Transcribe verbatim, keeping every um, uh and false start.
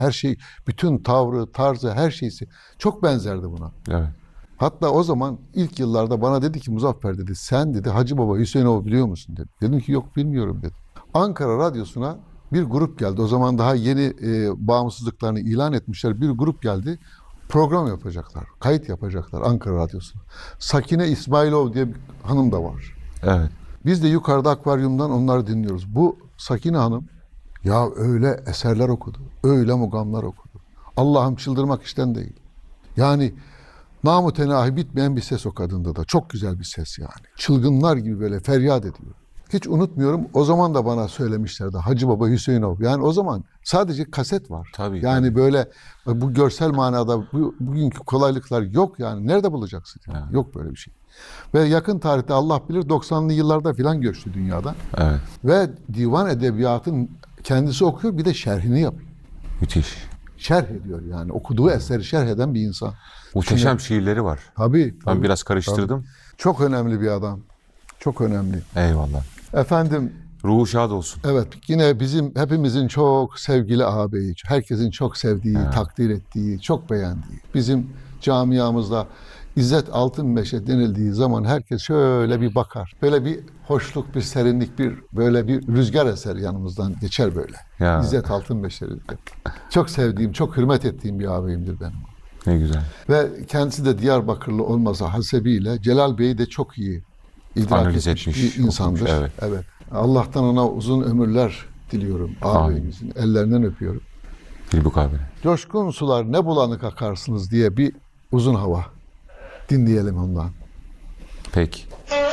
Her şey, bütün tavrı, tarzı, her şeysi çok benzerdi buna. Evet. Hatta o zaman ilk yıllarda bana dedi ki Muzaffer dedi, sen dedi Hacı Baba Hüseyinov biliyor musun dedi. Dedim ki yok bilmiyorum dedi. Ankara Radyosu'na bir grup geldi. O zaman daha yeni e, bağımsızlıklarını ilan etmişler. Bir grup geldi. Program yapacaklar. Kayıt yapacaklar Ankara Radyosu'na. Sakine İsmailov diye bir hanım da var. Evet. Biz de yukarıda akvaryumdan onları dinliyoruz. Bu Sakine Hanım ya öyle eserler okudu. Öyle mugamlar okudu. Allah'ım çıldırmak işten değil. Yani namütenahi bitmeyen bir ses o kadında da. Çok güzel bir ses yani. Çılgınlar gibi böyle feryat ediyor. Hiç unutmuyorum. O zaman da bana söylemişlerdi. Hacı Baba Hüseyinov. Yani o zaman sadece kaset var. Tabii, yani tabii. böyle bu görsel manada bu, bugünkü kolaylıklar yok yani. Nerede bulacaksın? Yani? Evet. Yok böyle bir şey. Ve yakın tarihte Allah bilir doksanlı yıllarda filan göçtü dünyada. Evet. Ve divan edebiyatın kendisi okuyor, bir de şerhini yapıyor. Müthiş. Şerh ediyor yani. Okuduğu eseri şerh eden bir insan. Muhteşem şiirleri var. Tabii. Ben tabii, biraz karıştırdım. tabii. Çok önemli bir adam. Çok önemli. Eyvallah. Efendim, Ruhu şad olsun. evet yine bizim hepimizin çok sevgili ağabeyi, herkesin çok sevdiği, Evet. takdir ettiği, çok beğendiği. Bizim camiamızda İzzet Altınmeşe denildiği zaman herkes şöyle bir bakar. Böyle bir hoşluk, bir serinlik, bir böyle bir rüzgar eser yanımızdan geçer böyle. Ya. İzzet Altınmeşe. Çok sevdiğim, çok hürmet ettiğim bir ağabeyimdir benim. Ne güzel. Ve kendisi de Diyarbakırlı olmasa hasebiyle Celal Bey'i de çok iyi idrak Analiz etmiş, etmiş, bir insandır. okumuş, evet. evet. Allah'tan ona uzun ömürler diliyorum ağabeyimizin. Ellerinden öpüyorum. Dilbuk abi. Coşkun sular ne bulanık akarsınız diye bir uzun hava dinleyelim ondan. Peki.